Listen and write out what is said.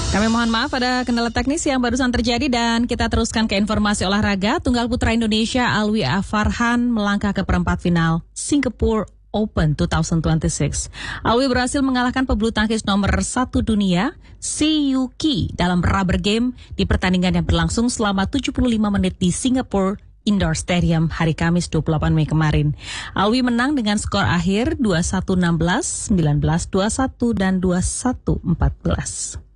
Kami mohon maaf ada kendala teknis yang barusan terjadi dan kita teruskan ke informasi olahraga. Tunggal putra Indonesia Alwi Farhan melangkah ke perempat final Singapore Open 2026. Alwi berhasil mengalahkan pebulu tangkis nomor 1 dunia, Si Yuki, dalam rubber game di pertandingan yang berlangsung selama 75 menit di Singapore Indoor Stadium hari Kamis 28 Mei kemarin. Alwi menang dengan skor akhir 21-16, 19-21, dan 21-14.